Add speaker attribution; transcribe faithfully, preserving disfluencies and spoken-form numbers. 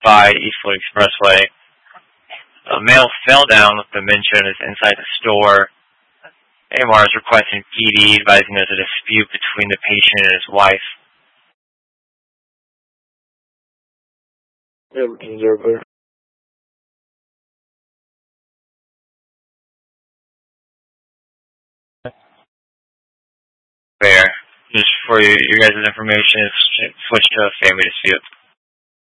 Speaker 1: by Eastwood Expressway. A male fell down with dementia and is inside the store. A M R is requesting P D, advising there's a dispute between the patient and his wife.
Speaker 2: Everything's zero clear.
Speaker 1: Fair. Just for your, your guys' information, it's switched to a family dispute.